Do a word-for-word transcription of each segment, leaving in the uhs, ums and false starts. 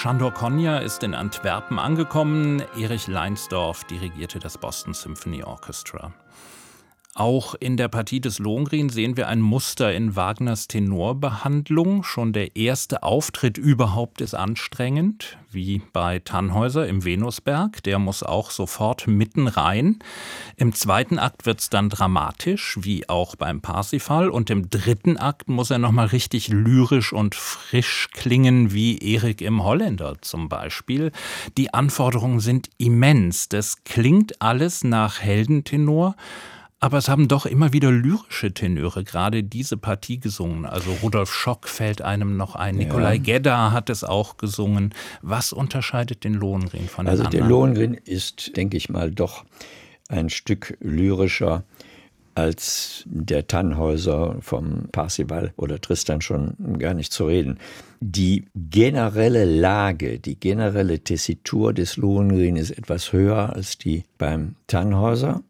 Sándor Kónya ist in Antwerpen angekommen. Erich Leinsdorf dirigierte das Boston Symphony Orchestra. Auch in der Partie des Lohengrin sehen wir ein Muster in Wagners Tenorbehandlung. Schon der erste Auftritt überhaupt ist anstrengend, wie bei Tannhäuser im Venusberg. Der muss auch sofort mitten rein. Im zweiten Akt wird es dann dramatisch, wie auch beim Parsifal. Und im dritten Akt muss er nochmal richtig lyrisch und frisch klingen, wie Erik im Holländer zum Beispiel. Die Anforderungen sind immens. Das klingt alles nach Heldentenor. Aber es haben doch immer wieder lyrische Tenöre gerade diese Partie gesungen. Also Rudolf Schock fällt einem noch ein. Ja. Nikolai Gedda hat es auch gesungen. Was unterscheidet den Lohengrin von den also anderen? Der Lohengrin ist, denke ich mal, doch ein Stück lyrischer als der Tannhäuser vom Parsifal oder Tristan schon gar nicht zu reden. Die generelle Lage, die generelle Tessitur des Lohengrin ist etwas höher als die beim Tannhäuser.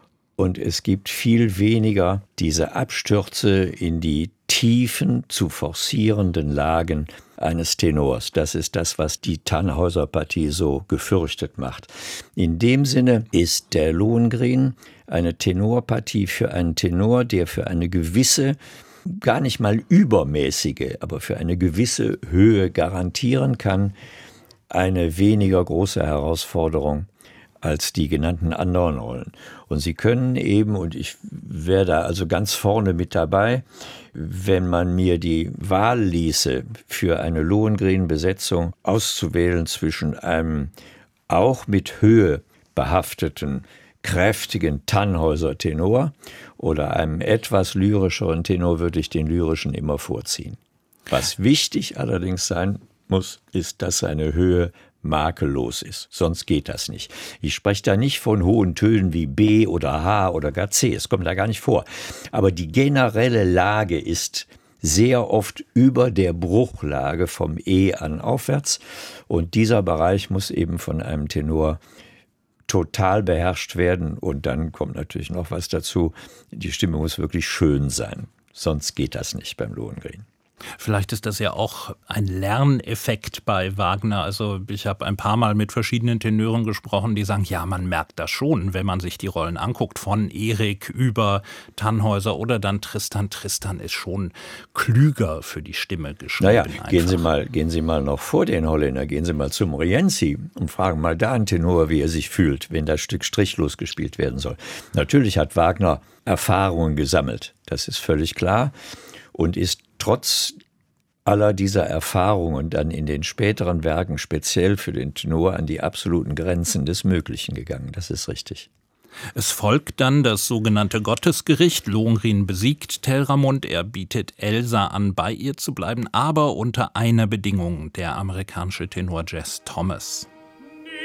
Und es gibt viel weniger diese Abstürze in die tiefen, zu forcierenden Lagen eines Tenors. Das ist das, was die Tannhäuser-Partie so gefürchtet macht. In dem Sinne ist der Lohengrin eine Tenorpartie für einen Tenor, der für eine gewisse, gar nicht mal übermäßige, aber für eine gewisse Höhe garantieren kann, eine weniger große Herausforderung als die genannten anderen Rollen. Und sie können eben, und ich wäre da also ganz vorne mit dabei, wenn man mir die Wahl ließe, für eine Lohengrin-Besetzung auszuwählen zwischen einem auch mit Höhe behafteten, kräftigen Tannhäuser-Tenor oder einem etwas lyrischeren Tenor, würde ich den lyrischen immer vorziehen. Was wichtig allerdings sein muss, ist, dass seine Höhe makellos ist. Sonst geht das nicht. Ich spreche da nicht von hohen Tönen wie B oder H oder gar C. Es kommt da gar nicht vor. Aber die generelle Lage ist sehr oft über der Bruchlage vom E an aufwärts. Und dieser Bereich muss eben von einem Tenor total beherrscht werden. Und dann kommt natürlich noch was dazu. Die Stimme muss wirklich schön sein. Sonst geht das nicht beim Lohengrin. Vielleicht ist das ja auch ein Lerneffekt bei Wagner. Also ich habe ein paar Mal mit verschiedenen Tenören gesprochen, die sagen, ja, man merkt das schon, wenn man sich die Rollen anguckt, von Erik über Tannhäuser oder dann Tristan. Tristan ist schon klüger für die Stimme geschrieben. Naja, einfach. gehen Sie mal, gehen Sie mal noch vor den Holländer, gehen Sie mal zum Rienzi und fragen mal da einen Tenor, wie er sich fühlt, wenn das Stück strichlos gespielt werden soll. Natürlich hat Wagner Erfahrungen gesammelt, das ist völlig klar. Und ist trotz aller dieser Erfahrungen dann in den späteren Werken speziell für den Tenor an die absoluten Grenzen des Möglichen gegangen. Das ist richtig. Es folgt dann das sogenannte Gottesgericht. Lohengrin besiegt Telramund. Er bietet Elsa an, bei ihr zu bleiben, aber unter einer Bedingung, der amerikanische Tenor Jess Thomas.